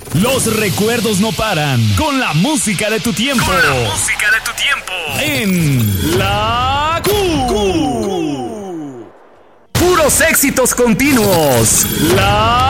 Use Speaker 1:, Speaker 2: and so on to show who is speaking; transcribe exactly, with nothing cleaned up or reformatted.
Speaker 1: Los recuerdos no paran. Con la música de tu tiempo.
Speaker 2: Con la música de tu tiempo.
Speaker 1: En La Q. Q.
Speaker 2: Puros éxitos continuos.
Speaker 1: La